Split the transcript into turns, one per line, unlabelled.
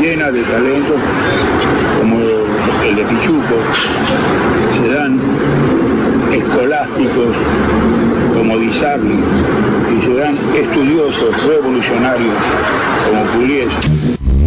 llena de talentos como el de Pichuco, se dan escolásticos como Di Sarli y se dan estudiosos revolucionarios como Pugliese.